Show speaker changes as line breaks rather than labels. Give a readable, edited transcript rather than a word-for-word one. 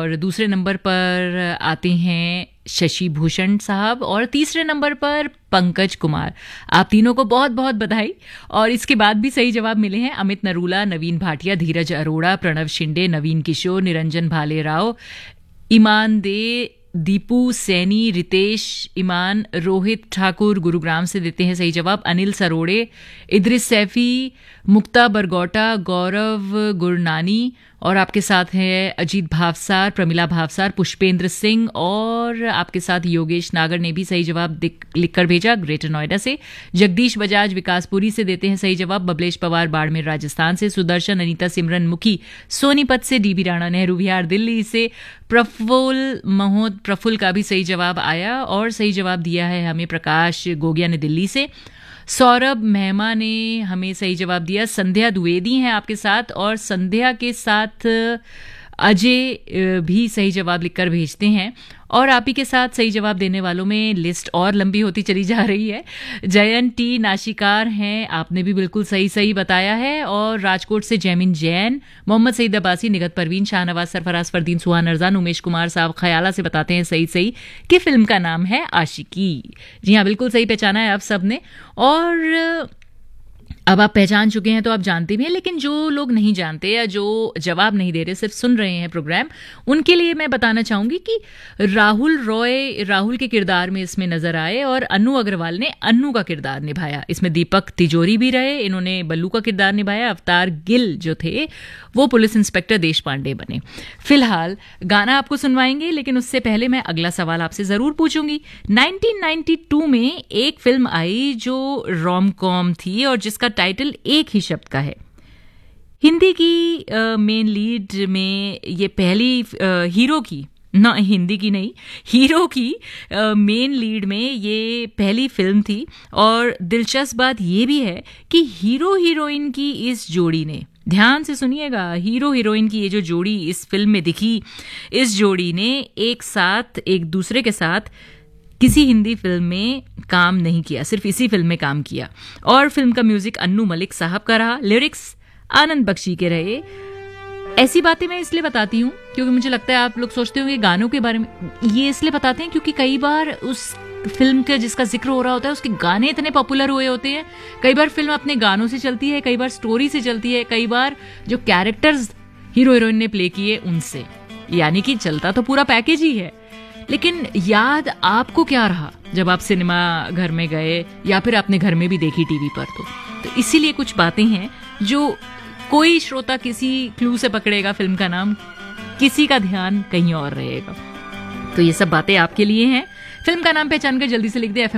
और दूसरे नंबर पर आते हैं शशि भूषण साहब और तीसरे नंबर पर पंकज कुमार। आप तीनों को बहुत बहुत बधाई। और इसके बाद भी सही जवाब मिले हैं अमित नरूला, नवीन भाटिया, धीरज अरोड़ा, प्रणव शिंदे, नवीन किशोर, निरंजन भालेराव, ईमान दे, दीपू सैनी, रितेश ईमान, रोहित ठाकुर गुरुग्राम से देते हैं सही जवाब, अनिल सरोड़े, इद्रिस सैफी, मुक्ता बरगोटा, गौरव गुरनानी और आपके साथ हैं अजीत भावसार, प्रमिला भावसार, पुष्पेंद्र सिंह और आपके साथ योगेश नागर ने भी सही जवाब लिखकर भेजा ग्रेटर नोएडा से। जगदीश बजाज विकासपुरी से देते हैं सही जवाब, बबलेश पवार बाड़मेर राजस्थान से, सुदर्शन, अनीता सिमरन मुखी सोनीपत से, डीबी राणा नेहरू विहार दिल्ली से, प्रफुल का भी सही जवाब आया और सही जवाब दिया है हमें प्रकाश गोगिया ने दिल्ली से। सौरभ मेहमा ने हमें सही जवाब दिया। संध्या द्विवेदी हैं आपके साथ और संध्या के साथ अजय भी सही जवाब लिखकर भेजते हैं। और आप ही के साथ सही जवाब देने वालों में लिस्ट और लंबी होती चली जा रही है। जयन टी नाशिकार हैं, आपने भी बिल्कुल सही बताया है। और राजकोट से जैमिन जैन, मोहम्मद सईद अब्बासी, निगत परवीन, शाहनवाज सरफराज, फरदीन सुहान अरजान, उमेश कुमार साहब खयाला से बताते हैं सही कि फिल्म का नाम है आशिकी। जी हाँ, बिल्कुल सही पहचाना है आप सबने। और अब आप पहचान चुके हैं तो आप जानते भी हैं, लेकिन जो लोग नहीं जानते या जो जवाब नहीं दे रहे, सिर्फ सुन रहे हैं प्रोग्राम, उनके लिए मैं बताना चाहूंगी कि राहुल रॉय राहुल के किरदार में इसमें नजर आए और अनु अग्रवाल ने अन्नू का किरदार निभाया। इसमें दीपक तिजोरी भी रहे, इन्होंने बल्लू का किरदार निभाया। अवतार गिल जो थे वो पुलिस इंस्पेक्टर देश पांडे बने। फिलहाल गाना आपको सुनवाएंगे, लेकिन उससे पहले मैं अगला सवाल आपसे जरूर पूछूंगी। 1992 में एक फिल्म आई जो रोम कॉम थी और जिसका टाइटल एक ही शब्द का है। हिंदी की मेन लीड में ये पहली हीरो की मेन लीड में ये पहली फिल्म थी। और दिलचस्प बात ये भी है कि हीरो हीरोइन की इस जोड़ी ने, ध्यान से सुनिएगा, हीरो हीरोइन की ये जो जोड़ी इस फिल्म में दिखी, इस जोड़ी ने एक दूसरे के साथ किसी हिंदी फिल्म में काम नहीं किया, सिर्फ इसी फिल्म में काम किया। और फिल्म का म्यूजिक अन्नू मलिक साहब का रहा, लिरिक्स आनंद बख्शी के रहे। ऐसी बातें मैं इसलिए बताती हूँ क्योंकि मुझे लगता है आप लोग सोचते होंगे गानों के बारे में, ये इसलिए बताते हैं क्योंकि कई बार उस फिल्म का जिसका जिक्र हो रहा होता है उसके गाने इतने पॉपुलर हुए होते हैं। कई बार फिल्म अपने गानों से चलती है, कई बार स्टोरी से चलती है, कई बार जो कैरेक्टर्स हीरो हीरोइन ने प्ले किए उनसे, यानी कि चलता तो पूरा पैकेज ही है। लेकिन याद आपको क्या रहा जब आप सिनेमा घर में गए या फिर आपने घर में भी देखी टीवी पर? तो इसीलिए कुछ बातें हैं जो कोई श्रोता किसी क्लू से पकड़ेगा फिल्म का नाम, किसी का ध्यान कहीं और रहेगा। तो ये सब बातें आपके लिए हैं। फिल्म का नाम पहचान कर जल्दी से लिख दे